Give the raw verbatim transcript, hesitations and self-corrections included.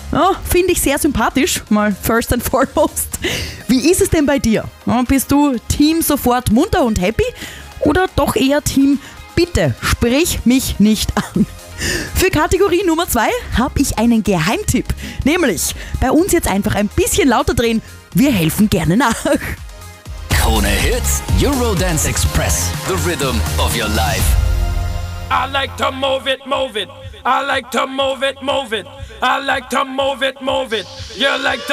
Ja, finde ich sehr sympathisch, mal first and foremost. Wie ist es denn bei dir? Ja, bist du Team sofort munter und happy oder doch eher Team bitte sprich mich nicht an? Für Kategorie Nummer zwei habe ich einen Geheimtipp, nämlich bei uns jetzt einfach ein bisschen lauter drehen, wir helfen gerne nach. Krone Hits, Eurodance Express, the rhythm of your life. I like to move it, move it. I like to move it, move it. I like to move it, move it. You like to